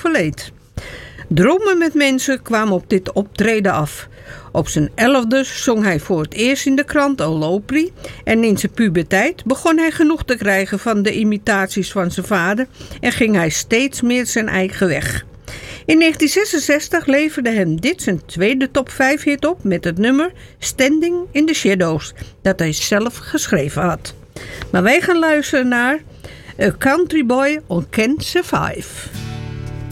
overleed. Dromen met mensen kwamen op dit optreden af. Op zijn 11e zong hij voor het eerst in de krant Alopri en in zijn puberteit begon hij genoeg te krijgen van de imitaties van zijn vader en ging hij steeds meer zijn eigen weg. In 1966 leverde hem dit zijn tweede top 5 hit op met het nummer Standing in the Shadows, dat hij zelf geschreven had. Maar wij gaan luisteren naar A Country Boy on Can't Survive.